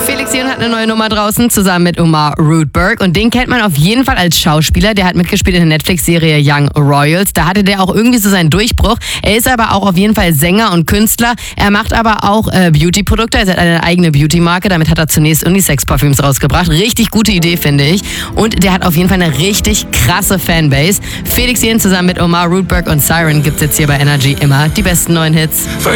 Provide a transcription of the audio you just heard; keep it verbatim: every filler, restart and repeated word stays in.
Felix Jähn hat eine neue Nummer draußen, zusammen mit Omar Rudberg. Und den kennt man auf jeden Fall als Schauspieler. Der hat mitgespielt in der Netflix-Serie Young Royals. Da hatte der auch irgendwie so seinen Durchbruch. Er ist aber auch auf jeden Fall Sänger und Künstler. Er macht aber auch äh, Beauty-Produkte. Er hat eine eigene Beauty-Marke. Damit hat er zunächst Unisex-Parfüms rausgebracht. Richtig gute Idee, finde ich. Und der hat auf jeden Fall eine richtig krasse Fanbase. Felix Jähn zusammen mit Omar Rudberg und Siren gibt's jetzt hier bei Energy immer die besten neuen Hits.